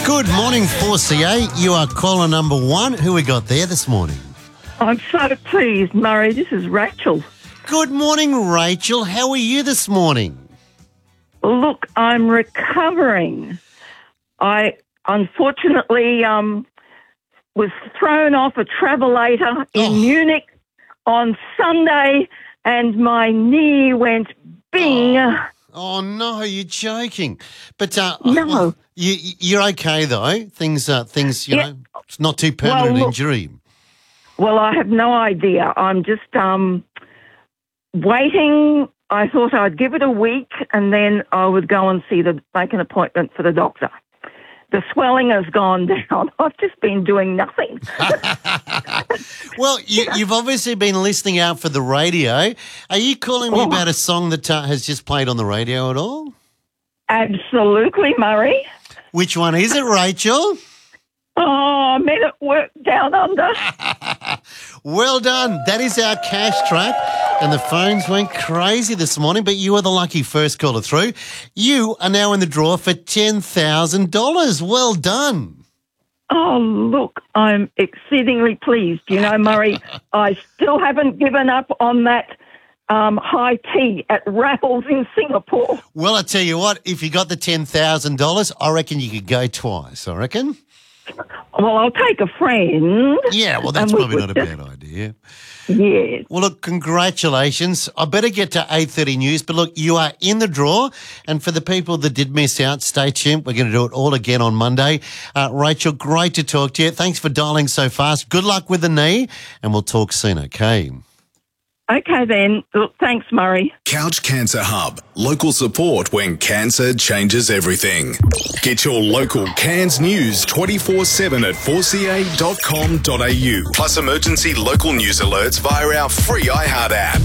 Good morning, 4CA. You are caller number one. Who we got there this morning? I'm so pleased, Murray. This is Rachel. Good morning, Rachel. How are you this morning? Look, I'm recovering. I unfortunately was thrown off a travelator in Munich on Sunday and my knee went bing. Oh, no, you're joking. But No. you're okay, though. Things, you know, it's not too permanent injury. Well, I have no idea. I'm just waiting. I thought I'd give it a week and then I would go and make an appointment for the doctor. The swelling has gone down. I've just been doing nothing. Well, you've obviously been listening out for the radio. Are you calling me about a song that has just played on the radio at all? Absolutely, Murray. Which one is it, Rachel? Oh, Men at Work Down Under. Well done. That is our cash trap. And the phones went crazy this morning, but you were the lucky first caller through. You are now in the draw for $10,000. Well done. Oh, look, I'm exceedingly pleased. You know, Murray, I still haven't given up on that high tea at Raffles in Singapore. Well, I tell you what, if you got the $10,000, I reckon you could go twice, I reckon. Well, I'll take a friend. Yeah, well, that's probably not a bad idea. Yes. Well, look, congratulations. I better get to 8:30 news, but look, you are in the draw. And for the people that did miss out, stay tuned. We're going to do it all again on Monday. Rachel, great to talk to you. Thanks for dialing so fast. Good luck with the knee, and we'll talk soon, okay? Okay, then. Look, thanks, Murray. Couch Cancer Hub. Local support when cancer changes everything. Get your local CANS news 24/7 at 4ca.com.au. Plus emergency local news alerts via our free iHeart app.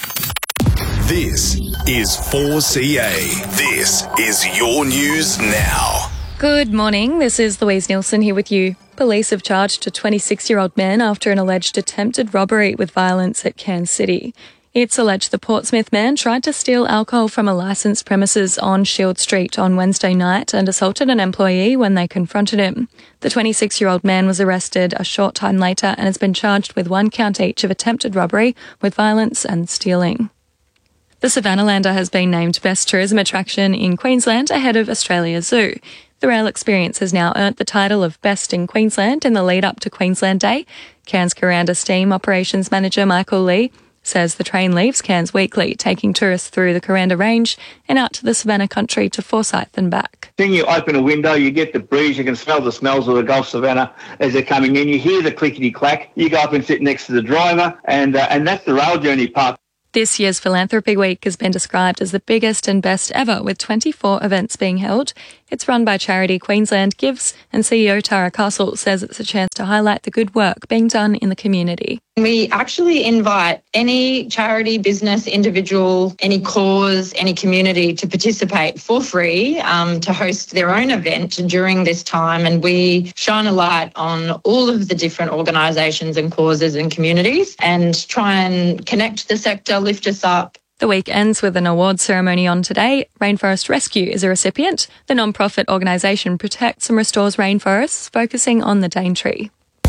This is 4CA. This is your news now. Good morning. This is Louise Nielsen here with you. Police have charged a 26-year-old man after an alleged attempted robbery with violence at Cairns City. It's alleged the Portsmouth man tried to steal alcohol from a licensed premises on Shield Street on Wednesday night and assaulted an employee when they confronted him. The 26-year-old man was arrested a short time later and has been charged with 1 count each of attempted robbery with violence and stealing. The Savannalander has been named Best Tourism Attraction in Queensland ahead of Australia Zoo. The rail experience has now earned the title of Best in Queensland in the lead-up to Queensland Day. Cairns Kuranda Steam Operations Manager Michael Lee says the train leaves Cairns weekly, taking tourists through the Kuranda Range and out to the Savannah country to Forsyth and back. Then you open a window, you get the breeze, you can smell the smells of the Gulf Savannah as they're coming in. You hear the clickety-clack. You go up and sit next to the driver, and that's the rail journey part. This year's Philanthropy Week has been described as the biggest and best ever, with 24 events being held. It's run by Charity Queensland Gives, and CEO Tara Castle says it's a chance to highlight the good work being done in the community. We actually invite any charity, business, individual, any cause, any community to participate for free to host their own event during this time. And we shine a light on all of the different organisations and causes and communities and try and connect the sector, lift us up. The week ends with an awards ceremony on today. Rainforest Rescue is a recipient. The non-profit organisation protects and restores rainforests, focusing on the Daintree.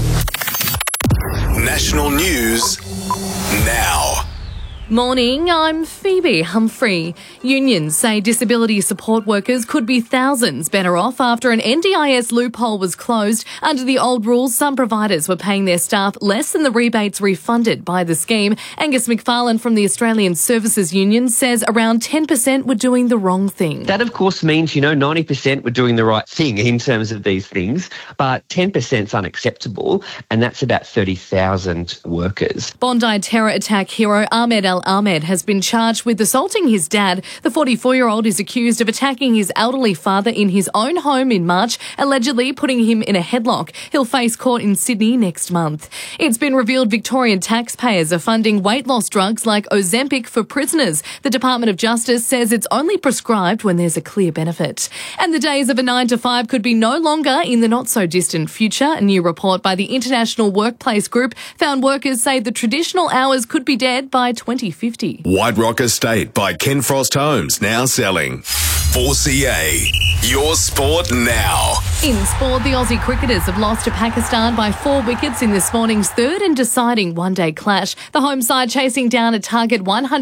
National news now. Morning, I'm Phoebe Humphrey. Unions say disability support workers could be thousands better off after an NDIS loophole was closed. Under the old rules, some providers were paying their staff less than the rebates refunded by the scheme. Angus McFarlane from the Australian Services Union says around 10% were doing the wrong thing. That, of course, means, 90% were doing the right thing in terms of these things, but 10% is unacceptable, and that's about 30,000 workers. Bondi terror attack hero Ahmed Ahmed has been charged with assaulting his dad. The 44-year-old is accused of attacking his elderly father in his own home in March, allegedly putting him in a headlock. He'll face court in Sydney next month. It's been revealed Victorian taxpayers are funding weight loss drugs like Ozempic for prisoners. The Department of Justice says it's only prescribed when there's a clear benefit. And the days of a 9 to 5 could be no longer in the not-so-distant future. A new report by the International Workplace Group found workers say the traditional hours could be dead by 2050. White Rock Estate by Ken Frost Homes, now selling. 4CA, your sport now. In sport, the Aussie cricketers have lost to Pakistan by 4 wickets in this morning's third and deciding one-day clash. The home side chasing down a target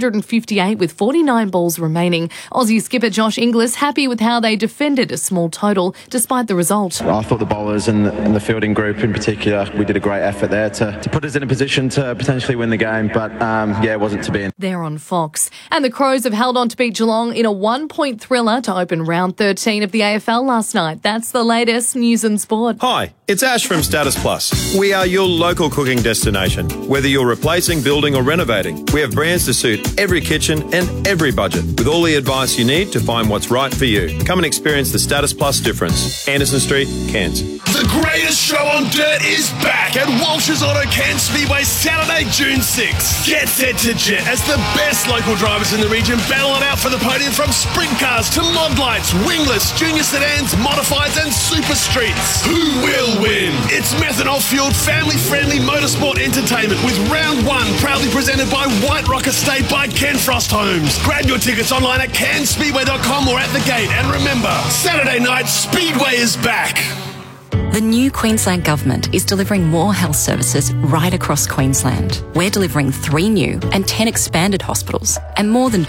158 with 49 balls remaining. Aussie skipper Josh Inglis happy with how they defended a small total despite the result. I thought the bowlers and the fielding group in particular, we did a great effort there to put us in a position to potentially win the game, but it wasn't to be. They're on Fox. And the Crows have held on to beat Geelong in a 1-point thriller to open round 13 of the AFL last night. That's the latest news and sport. Hi, it's Ash from Status Plus. We are your local cooking destination. Whether you're replacing, building or renovating, we have brands to suit every kitchen and every budget, with all the advice you need to find what's right for you. Come and experience the Status Plus difference. Anderson Street, Cairns. The greatest show on dirt is back at Walsh's Auto Cairns Speedway Saturday, June 6th. Get set to jet as the best local drivers in the region battle it out for the podium, from sprint cars to mod lights, wingless, junior sedans, modifieds and super streets. Who will win? It's methanol-fueled, family-friendly motorsport entertainment with round 1 proudly presented by White Rock Estate by Ken Frost Homes. Grab your tickets online at cairnspeedway.com or at the gate. And remember, Saturday night, Speedway is back. The new Queensland Government is delivering more health services right across Queensland. We're delivering 3 new and 10 expanded hospitals and more than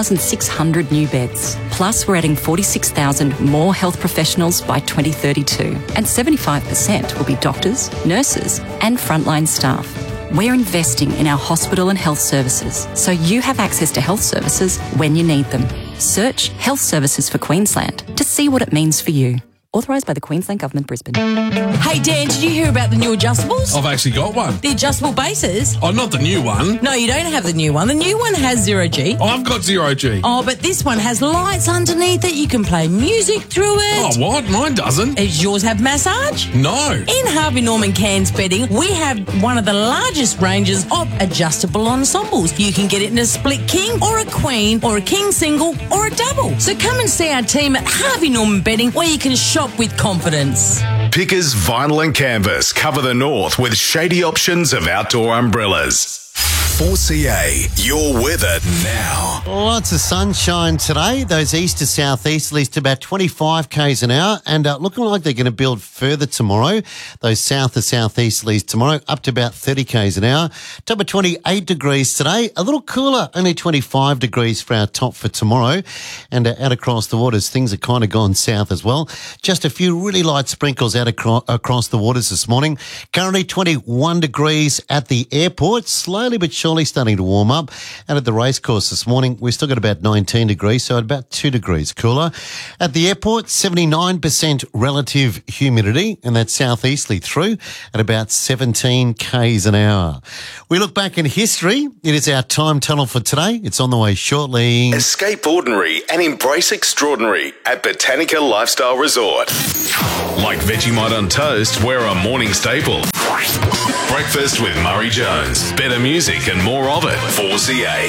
2,600 new beds. Plus, we're adding 46,000 more health professionals by 2032, and 75% will be doctors, nurses and frontline staff. We're investing in our hospital and health services so you have access to health services when you need them. Search Health Services for Queensland to see what it means for you. Authorised by the Queensland Government, Brisbane. Hey Dan, did you hear about the new adjustables? I've actually got one. The adjustable bases? Oh, not the new one. No, you don't have the new one. The new one has 0G. I've got 0G. Oh, but this one has lights underneath it. You can play music through it. Oh, what? Mine doesn't. Does yours have massage? No. In Harvey Norman Cairns Bedding, we have one of the largest ranges of adjustable ensembles. You can get it in a split king or a queen or a king single or a double. So come and see our team at Harvey Norman Bedding, where you can shop with confidence. Pickers Vinyl and Canvas cover the north with shady options of outdoor umbrellas. 4CA, your weather now. Lots of sunshine today. Those east to southeasterlies to about 25 k's an hour, and looking like they're going to build further tomorrow. Those south to southeasterlies tomorrow up to about 30 k's an hour. Top of 28 degrees today. A little cooler, only 25 degrees for our top for tomorrow. And out across the waters, things are kind of gone south as well. Just a few really light sprinkles out across the waters this morning. Currently 21 degrees at the airport. Slowly but surely starting to warm up. And at the racecourse this morning, we've still got about 19 degrees, so about 2 degrees cooler. At the airport, 79% relative humidity, and that's southeasterly through at about 17 k's an hour. We look back in history. It is our time tunnel for today. It's on the way shortly. Escape ordinary and embrace extraordinary at Botanica Lifestyle Resort. Like Vegemite on toast, we're a morning staple. Breakfast with Murray Jones. Better music and more of it. 4CA.